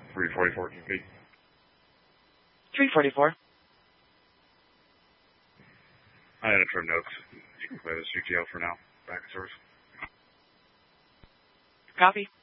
344 feet. 344. I had a trim notes. You can play the CTO for now. Back in service. Copy.